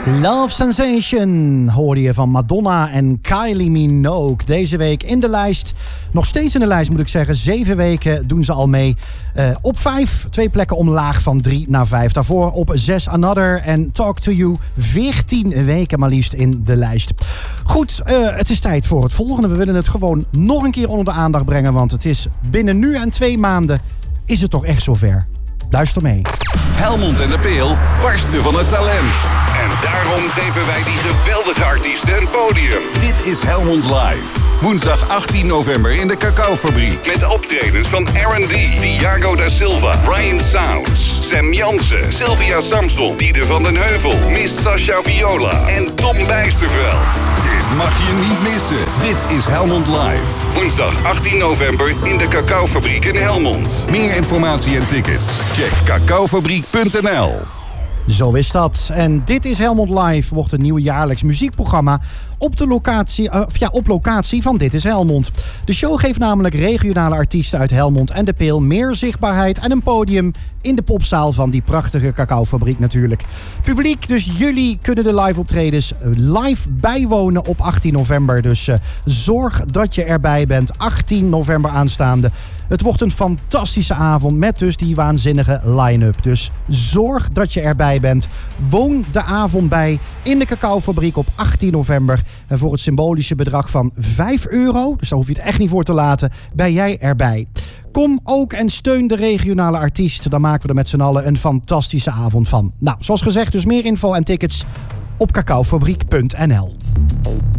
Love Sensation hoorde je van Madonna en Kylie Minogue. Deze week in de lijst. Nog steeds in de lijst moet ik zeggen. 7 weken doen ze al mee. Op 5, 2 plekken omlaag van 3 naar 5. Daarvoor op 6 Another en Talk to You. 14 weken maar liefst in de lijst. Goed, het is tijd voor het volgende. We willen het gewoon nog een keer onder de aandacht brengen. Want het is binnen nu en 2 maanden is het toch echt zover. Luister mee. Helmond en de Peel barsten van het talent. En daarom geven wij die geweldige artiesten een podium. Dit is Helmond Live. Woensdag 18 november in de Cacaofabriek. Met optredens van Aaron D, Thiago da Silva, Brian Sounds, Sam Jansen, Sylvia Samson, Diede van den Heuvel, Miss Sasha Viola en Tom Bijsterveld. Dit mag je niet missen. Dit is Helmond Live. Woensdag 18 november in de Cacaofabriek in Helmond. Meer informatie en tickets. Check cacaofabriek.nl. Zo is dat. En dit is Helmond Live, wordt een nieuw jaarlijks muziekprogramma op locatie van Dit is Helmond. De show geeft namelijk regionale artiesten uit Helmond en de Peel meer zichtbaarheid en een podium in de popzaal van die prachtige cacaofabriek natuurlijk. Publiek, dus jullie kunnen de live optredens live bijwonen op 18 november. Dus zorg dat je erbij bent. 18 november aanstaande. Het wordt een fantastische avond met dus die waanzinnige line-up. Dus zorg dat je erbij bent. Woon de avond bij in de cacaofabriek op 18 november. En voor het symbolische bedrag van €5, dus daar hoef je het echt niet voor te laten, ben jij erbij. Kom ook en steun de regionale artiest. Dan maken we er met z'n allen een fantastische avond van. Nou, zoals gezegd, dus meer info en tickets op cacaofabriek.nl.